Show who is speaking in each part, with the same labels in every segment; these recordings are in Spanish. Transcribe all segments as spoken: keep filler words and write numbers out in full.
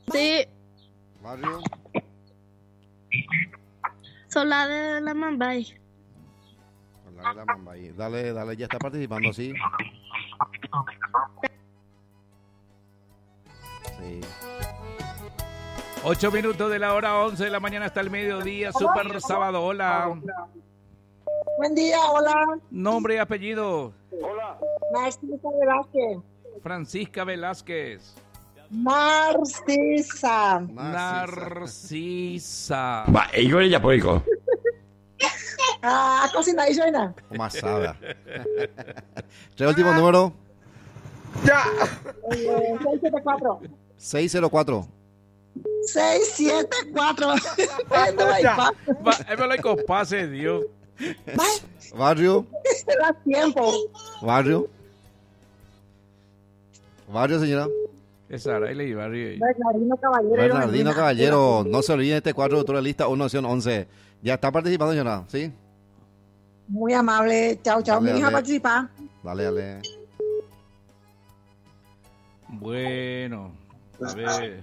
Speaker 1: Sí.
Speaker 2: Barrio.
Speaker 1: Solar de la Mambay.
Speaker 2: Solar de la Mambay. Dale, dale, ya está participando, sí. Sí.
Speaker 3: Ocho minutos de la hora once de la mañana hasta el mediodía. Super sábado. Hola.
Speaker 4: Buen día, hola.
Speaker 3: Nombre y apellido.
Speaker 4: Hola. Narcisa Velázquez.
Speaker 3: Francisca Velázquez.
Speaker 4: Narcisa.
Speaker 3: Narcisa.
Speaker 5: Va, hijo de Yapoico.
Speaker 4: Ah, cocina y Joina.
Speaker 2: Como asada. Tres últimos números.
Speaker 4: Ya. Eh, seis siete cuatro.
Speaker 2: seis cero cuatro.
Speaker 4: seis siete cuatro.
Speaker 3: Me lo compase, Dios.
Speaker 2: Barrio.
Speaker 4: Da tiempo.
Speaker 2: Barrio. Barrio, señora.
Speaker 3: Es Araile y Barrio.
Speaker 4: Bernardino Caballero.
Speaker 2: Bernardino Caballero. No se olviden este cuadro de otra lista, una opción once. Ya está participando, señora, ¿sí?
Speaker 4: Muy amable. Chao, chao.
Speaker 2: Dale,
Speaker 4: Mi hija
Speaker 2: dale.
Speaker 4: participa.
Speaker 2: Dale, dale.
Speaker 3: Bueno, a ver.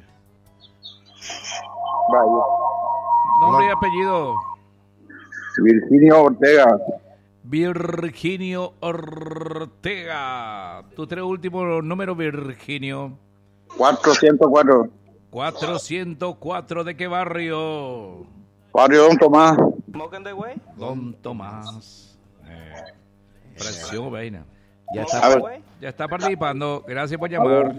Speaker 6: Vaya.
Speaker 3: Nombre y apellido.
Speaker 6: Virginio Ortega.
Speaker 3: Virginio Ortega. Tu tres últimos números, Virginio.
Speaker 6: cuatrocientos cuatro.
Speaker 3: cuatrocientos cuatro, ¿de qué barrio?
Speaker 6: Barrio Don Tomás.
Speaker 3: Don Tomás. Eh, Presión, vaina.
Speaker 2: Ya
Speaker 6: A
Speaker 2: está.
Speaker 6: ver.
Speaker 3: Ya está participando. Gracias por llamar.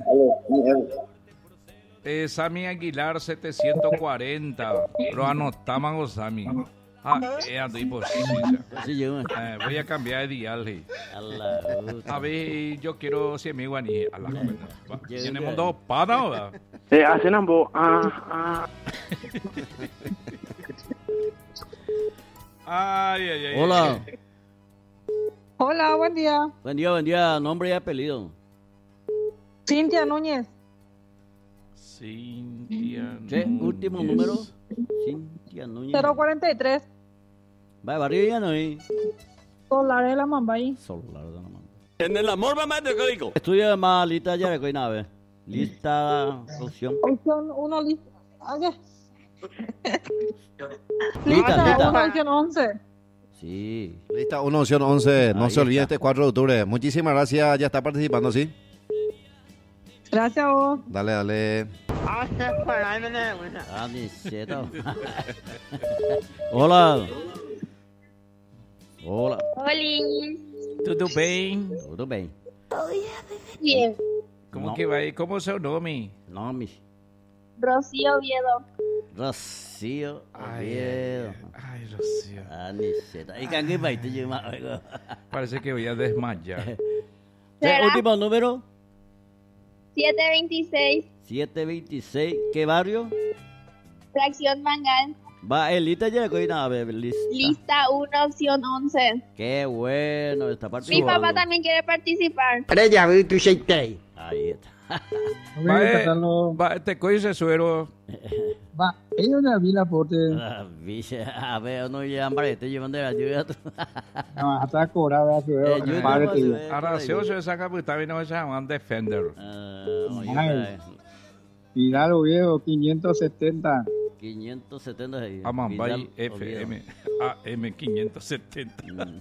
Speaker 3: Eh, Sami Aguilar setecientos cuarenta. Lo anotamos, Sami. Ah, eh, ando imposible. Eh, voy a cambiar de dial. A ver, yo quiero cien mil guaní. A la joven. Tenemos dos panas, ¿verdad?
Speaker 6: Se hacen ambos. Ah, ah.
Speaker 3: Ay, ay, ay.
Speaker 7: Hola.
Speaker 3: ay.
Speaker 4: Hola, buen día.
Speaker 7: Buen día, buen día. Nombre y apellido.
Speaker 4: Cintia Núñez.
Speaker 3: Cintia.
Speaker 7: Sí,
Speaker 3: Núñez.
Speaker 7: último número. Cintia Núñez.
Speaker 4: cero cuarenta y tres.
Speaker 7: Va, barrio ya no hay.
Speaker 4: Solar de la Mambay.
Speaker 7: Solar de la mano.
Speaker 5: En el amor mamá de código.
Speaker 7: Estudio de más lista ya de nave. Lista, opción.
Speaker 4: Opción uno, lista. ¿Qué?
Speaker 7: Lista, lista.
Speaker 4: uno, opción once.
Speaker 7: Sí.
Speaker 2: Lista uno, opción once. No
Speaker 7: Ahí
Speaker 2: se olviden
Speaker 7: está.
Speaker 2: este cuatro de octubre. Muchísimas gracias. Ya está participando, ¿sí?
Speaker 4: Gracias a vos.
Speaker 2: Dale, dale.
Speaker 7: Ah, ni cierto. Hola. Hola.
Speaker 1: Oli.
Speaker 3: Tudo bem?
Speaker 7: Tudo bem?
Speaker 1: Bien.
Speaker 3: Como
Speaker 7: No.
Speaker 3: que vai? Como é o seu nome?
Speaker 7: Nome.
Speaker 1: Rocío Oviedo.
Speaker 7: Rocío
Speaker 3: Ai,
Speaker 7: Oviedo.
Speaker 3: ai, Rocío.
Speaker 7: Ah, ni cierto. ¿Y qué va a ir más?
Speaker 3: Parece que voy a desmayar.
Speaker 1: ¿Será?
Speaker 7: Último número.
Speaker 1: siete veintiséis.
Speaker 7: siete veintiséis. ¿Qué barrio?
Speaker 1: Fracción Mangal.
Speaker 7: Va, Elita ya con una vez, lista.
Speaker 1: Lista uno, opción once.
Speaker 7: Qué bueno, está
Speaker 1: Mi
Speaker 7: participando.
Speaker 1: papá también quiere participar.
Speaker 7: Ahí está.
Speaker 3: Vai, vai, te coisa, suero.
Speaker 8: Va, ellos en la vila porte,
Speaker 7: Ah, bicha, a ver, no llevan para este llevan de la lluvia.
Speaker 8: no, hasta cobrar, ¿verdad? Su-
Speaker 7: Eh, yo
Speaker 8: padre
Speaker 7: tengo
Speaker 8: te digo.
Speaker 7: que-
Speaker 3: Ahora, se usa esa caputa, vino a llamar un defender.
Speaker 7: Ah, oye,
Speaker 8: Ay.
Speaker 7: está,
Speaker 8: Vidal Oviedo, quinientos setenta.
Speaker 7: quinientos setenta ahí.
Speaker 3: Amambay
Speaker 7: Vidal
Speaker 3: F
Speaker 7: Oviedo.
Speaker 3: M A M quinientos setenta.
Speaker 7: Mm.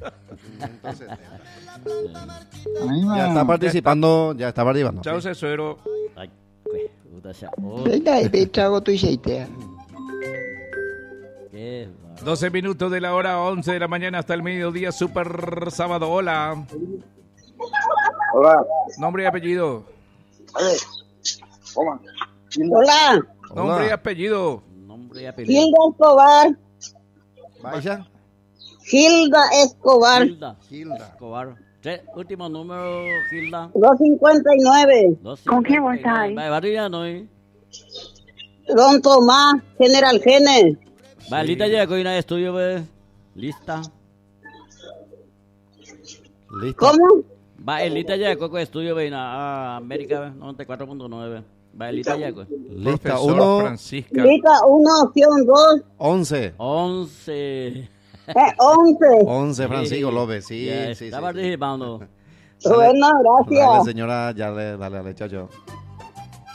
Speaker 8: Ahí va.
Speaker 2: Ya está participando. Ya está participando.
Speaker 3: Chao, suero.
Speaker 7: Ay, qué puta sea. Oh, qué va-
Speaker 3: doce minutos de la hora once de la mañana hasta el mediodía, super sábado. Hola.
Speaker 6: Hola.
Speaker 3: Nombre y apellido.
Speaker 6: Toma.
Speaker 4: Hola.
Speaker 3: Nombre y
Speaker 2: Hola.
Speaker 3: apellido.
Speaker 7: Nombre y apellido.
Speaker 4: Hilda Escobar.
Speaker 2: Vaya.
Speaker 4: Hilda Escobar.
Speaker 7: Gilda.
Speaker 2: Gilda.
Speaker 7: Escobar. Tres, último número, Gilda.
Speaker 4: doscientos cincuenta y nueve.
Speaker 7: ¿Con quién vos estás ahí? Va, barrio ya no hay.
Speaker 4: Don Tomás, General Gene.
Speaker 7: Va, Lita ya con una estudio, pues. Lista.
Speaker 2: Listo.
Speaker 4: ¿Cómo?
Speaker 7: Va, Elita ya con estudio, ven a América noventa y cuatro punto nueve. Va, Elita ya con.
Speaker 2: Lista
Speaker 3: Profesor
Speaker 2: uno,
Speaker 3: Francisca.
Speaker 4: Lista uno, opción dos.
Speaker 2: once.
Speaker 7: once.
Speaker 4: Eh, once.
Speaker 2: once, Francisco López. Sí,
Speaker 7: Ya
Speaker 2: sí,
Speaker 7: está
Speaker 2: sí.
Speaker 7: participando.
Speaker 4: Bueno,
Speaker 2: Dale,
Speaker 4: gracias.
Speaker 2: señora. Ya le, dale, dale, chao, chao.